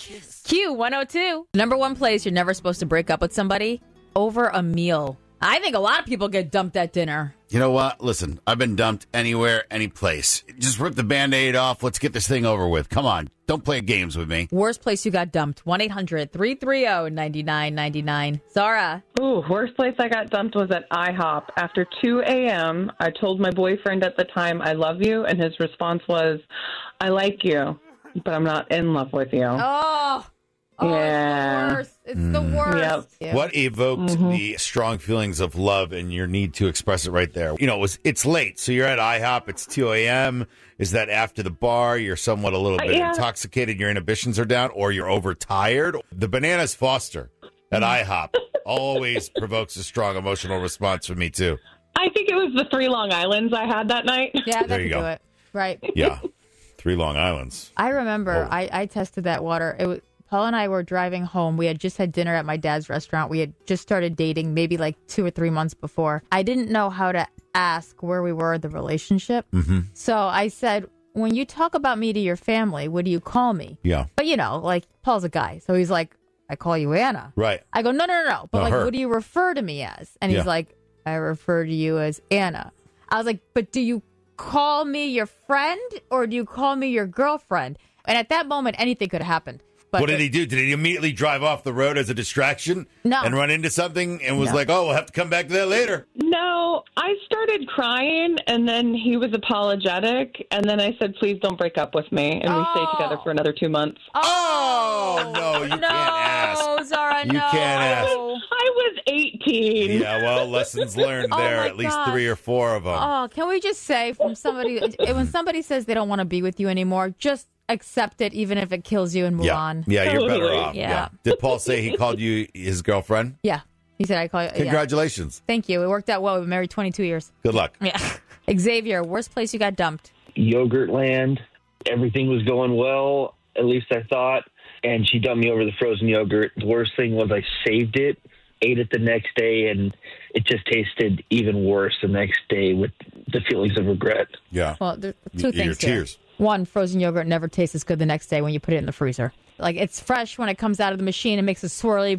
Q102. Number one place you're never supposed to break up with somebody over a meal. I think a lot of people get dumped at dinner. You know what? Listen, I've been dumped anywhere, any place. Just rip the Band-Aid off. Let's get this thing over with. Come on. Don't play games with me. Worst place you got dumped. 1-800-330-9999. Zara. Ooh, worst place I got dumped was at IHOP. After 2 a.m., I told my boyfriend at the time, I love you, and his response was, I like you, but I'm not in love with you. Oh, yeah. It's the worst. Yep. Yeah. What evoked the strong feelings of love and your need to express it right there? You know, it's late, so you're at IHOP. It's 2 a.m. Is that after the bar? You're somewhat a little bit intoxicated. Your inhibitions are down, or you're overtired. The Bananas Foster at IHOP always provokes a strong emotional response from me, too. I think it was the 3 Long Islands I had that night. Yeah, that There you could go. do it. Right. Yeah. 3 Long Islands. I remember Oh. I tested that water. It was Paul and I were driving home. We had just had dinner at my dad's restaurant. We had just started dating maybe like 2 or 3 months before. I didn't know how to ask where we were in the relationship. Mm-hmm. So I said, when you talk about me to your family, what do you call me? Yeah. But, you know, like Paul's a guy. So he's like, I call you Anna. Right. I go, no. But No, like, her. what do you refer to me as? And he's Yeah. like, I refer to you as Anna. I was like, but do you call me your friend or do you call me your girlfriend? And at that moment, anything could have happened. But What did he do? Did he immediately drive off the road as a distraction? No. And run into something and was No. like, oh, we'll have to come back to that later. No, I started crying, and then he was apologetic, and then I said, please don't break up with me, and we stayed together for another 2 months. Oh, no, you can't ask. Zara, You no. can't ask. I was 18. Yeah, well, lessons learned Oh, there. my At least gosh. 3 or 4 of them. Oh, can we just say from somebody, when somebody says they don't want to be with you anymore, just accept it, even if it kills you, and move on. Yeah, you're better Totally. off. Yeah. Did Paul say he called you his girlfriend? Yeah. He said, I call you. Yeah. Congratulations. Thank you. It worked out well. We were married 22 years. Good luck. Yeah. Xavier, worst place you got dumped? Yogurtland. Everything was going well, at least I thought, and she dumped me over the frozen yogurt. The worst thing was I saved it, ate it the next day, and it just tasted even worse the next day with the feelings of regret. Yeah. Well, there's two Your things here. tears. One, frozen yogurt never tastes as good the next day when you put it in the freezer. Like, it's fresh when it comes out of the machine. It makes a swirly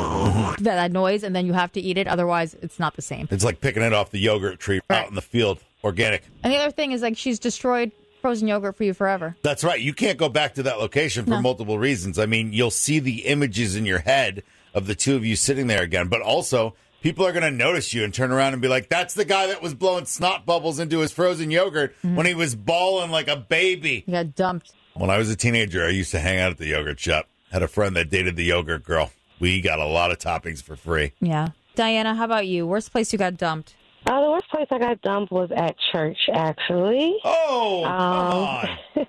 that noise, and then you have to eat it. Otherwise, it's not the same. It's like picking it off the yogurt tree out in the field, organic. And the other thing is, like, she's destroyed frozen yogurt for you forever. That's right. You can't go back to that location for multiple reasons. I mean, you'll see the images in your head of the two of you sitting there again, but also people are going to notice you and turn around and be like, that's the guy that was blowing snot bubbles into his frozen yogurt when he was bawling like a baby. You got dumped. When I was a teenager, I used to hang out at the yogurt shop. Had a friend that dated the yogurt girl. We got a lot of toppings for free. Yeah. Diana, how about you? Worst place you got dumped? The worst place I got dumped was at church, actually. Oh, come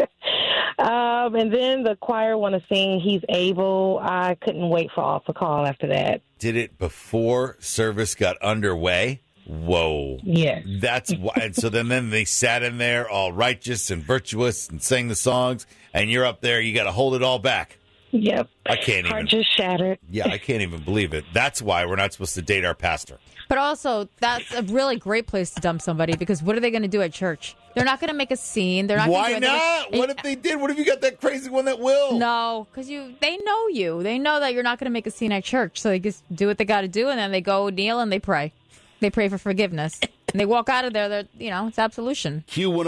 on. And then the choir want to sing He's Able. I couldn't wait for altar call after that. Did it before service got underway? Whoa. Yes. That's why. And so then they sat in there all righteous and virtuous and sang the songs, and you're up there. You got to hold it all back. Yep. I can't Heart even. just shattered. Yeah, I can't even believe it. That's why we're not supposed to date our pastor. But also, that's a really great place to dump somebody, because what are they going to do at church? They're not going to make a scene. They're not. Why gonna do not? anything. What if they did? What if you got that crazy one that will? No, because they know you. They know that you're not going to make a scene at church, so they just do what they got to do, and then they go kneel and they pray. They pray for forgiveness, and they walk out of there. They're, it's absolution.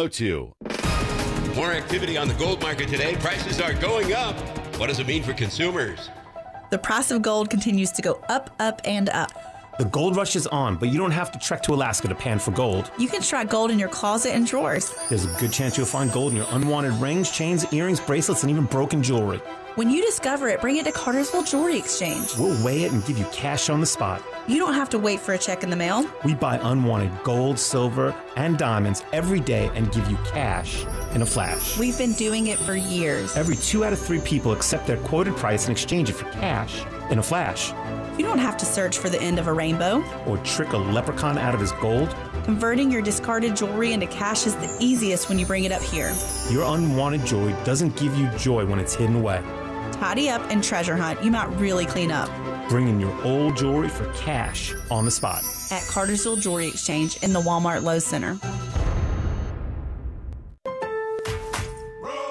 Q102. More activity on the gold market today. Prices are going up. What does it mean for consumers? The price of gold continues to go up, up, and up. The gold rush is on, but you don't have to trek to Alaska to pan for gold. You can strike gold in your closet and drawers. There's a good chance you'll find gold in your unwanted rings, chains, earrings, bracelets, and even broken jewelry. When you discover it, bring it to Cartersville Jewelry Exchange. We'll weigh it and give you cash on the spot. You don't have to wait for a check in the mail. We buy unwanted gold, silver, and diamonds every day and give you cash in a flash. We've been doing it for years. Every 2 out of 3 people accept their quoted price and exchange it for cash in a flash. You don't have to search for the end of a rainbow. Or trick a leprechaun out of his gold. Converting your discarded jewelry into cash is the easiest when you bring it up here. Your unwanted jewelry doesn't give you joy when it's hidden away. Tidy up and treasure hunt. You might really clean up. Bring in your old jewelry for cash on the spot. At Cartersville Jewelry Exchange in the Walmart Lowe's Center.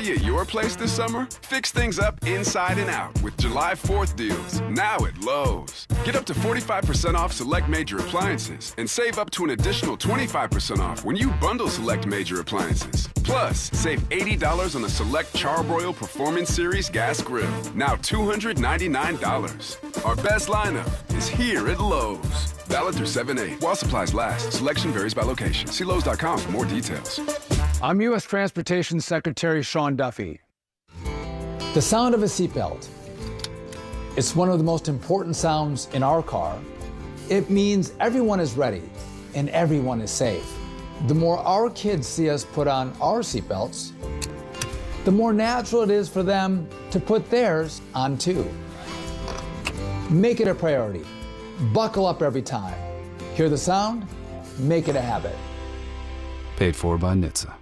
party at your place this summer? Fix things up inside and out with July 4th deals, now at Lowe's. Get up to 45% off select major appliances and save up to an additional 25% off when you bundle select major appliances. Plus, save $80 on the select Charbroil Performance Series gas grill, now $299. Our best lineup is here at Lowe's. Valid through 7/8. While supplies last, selection varies by location. See Lowe's.com for more details. I'm U.S. Transportation Secretary Sean Duffy. The sound of a seatbelt. It's one of the most important sounds in our car. It means everyone is ready and everyone is safe. The more our kids see us put on our seatbelts, the more natural it is for them to put theirs on too. Make it a priority. Buckle up every time. Hear the sound? Make it a habit. Paid for by NHTSA.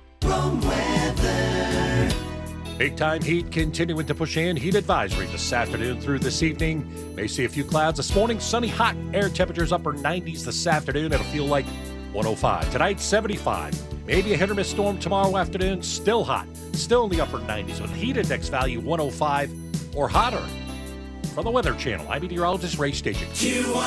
Big time heat continuing to push in. Heat advisory this afternoon through this evening. May see a few clouds this morning. Sunny, hot air temperatures upper 90s this afternoon. It'll feel like 105. Tonight, 75. Maybe a hit or miss storm tomorrow afternoon. Still hot. Still in the upper 90s with heat index value 105 or hotter. From the Weather Channel, I'm meteorologist Ray Station.